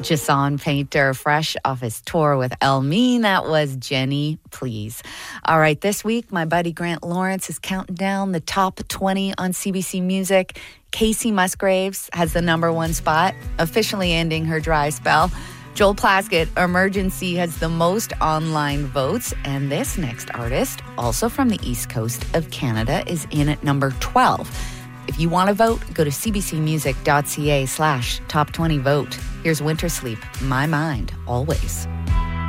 Jason Painter, fresh off his tour with El Mean. That was Jenny, Please. All right, this week, my buddy Grant Lawrence is counting down the top 20 on CBC Music. Casey Musgraves has the number one spot, officially ending her dry spell. Joel Plaskett, Emergency, has the most online votes. And this next artist, also from the East Coast of Canada, is in at number 12. If you want to vote, go to cbcmusic.ca/top20vote. Here's Winter Sleep, My Mind, Always.